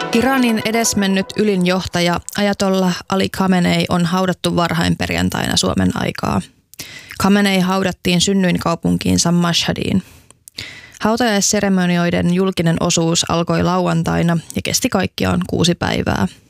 Iranin edesmennyt ylin johtaja Ayatollah Ali Khamenei on haudattu varhain perjantaina Suomen aikaa. Khamenei haudattiin synnyinkaupunkiinsa Mashhadiin. Hautajaisseremonioiden julkinen osuus alkoi lauantaina ja kesti kaikkiaan 6 päivää.